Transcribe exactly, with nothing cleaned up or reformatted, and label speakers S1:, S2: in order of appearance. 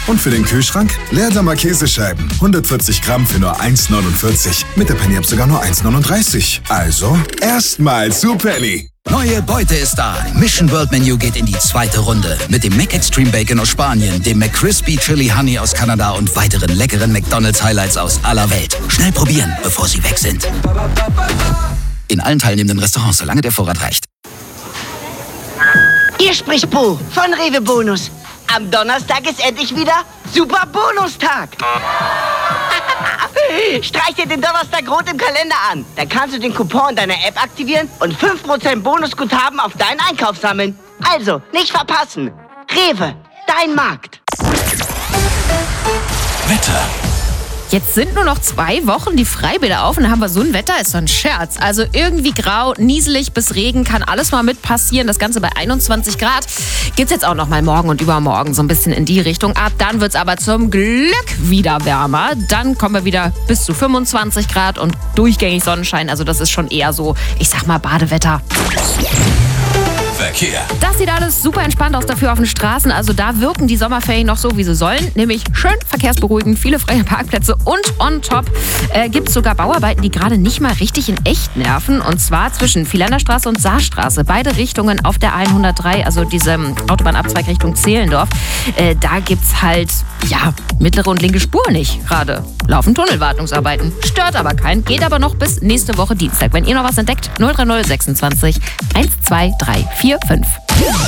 S1: Und für den Kühlschrank Leerdammer Käsescheiben. hundertvierzig Gramm für nur eins neunundvierzig. Mit der Penny App sogar nur eins neununddreißig. Also erstmal zu Penny.
S2: Neue Beute ist da. Mission World Menu geht in die zweite Runde. Mit dem Mac Extreme Bacon aus Spanien, dem McCrispy Chili Honey aus Kanada und weiteren leckeren McDonald's Highlights aus aller Welt. Schnell probieren, bevor sie weg sind. In allen teilnehmenden Restaurants, solange der Vorrat reicht.
S3: Hier spricht Bo von Rewe Bonus. Am Donnerstag ist endlich wieder Super Bonustag. Streich dir den Donnerstag rot im Kalender an. Dann kannst du den Coupon deiner App aktivieren und fünf Prozent Bonusguthaben auf deinen Einkauf sammeln. Also, nicht verpassen. Rewe, dein Markt.
S4: Wetter.
S5: Jetzt sind nur noch zwei Wochen die Freibäder auf und dann haben wir so ein Wetter, ist so ein Scherz. Also irgendwie grau, nieselig bis Regen, kann alles mal mit passieren. Das Ganze bei einundzwanzig Grad. Geht's jetzt auch noch mal morgen und übermorgen so ein bisschen in die Richtung ab. Dann wird's aber zum Glück wieder wärmer. Dann kommen wir wieder bis zu fünfundzwanzig Grad und durchgängig Sonnenschein. Also das ist schon eher so, ich sag mal, Badewetter.
S4: Verkehr.
S5: Das sieht alles super entspannt aus dafür auf den Straßen. Also da wirken die Sommerferien noch so, wie sie sollen. Nämlich schön verkehrsberuhigend, viele freie Parkplätze und on top äh, gibt es sogar Bauarbeiten, die gerade nicht mal richtig in echt nerven. Und zwar zwischen Philanderstraße und Saarstraße. Beide Richtungen auf der hundertdrei, also diese Autobahnabzweig Richtung Zehlendorf. Äh, da gibt es halt, ja, mittlere und linke Spur nicht gerade. Laufen Tunnelwartungsarbeiten. Stört aber keinen. Geht aber noch bis nächste Woche Dienstag. Wenn ihr noch was entdeckt, null drei null sechsundzwanzig eins zwei drei vier fünf.